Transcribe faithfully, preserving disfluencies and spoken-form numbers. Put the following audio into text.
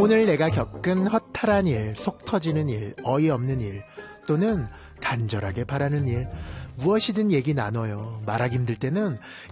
오늘 내가 겪은 허탈한 일, 속 터지는 일, 어이없는 일, 또는 간절하게 바라는 일, 무엇이든 얘기 나눠요. 말하기 힘들 때는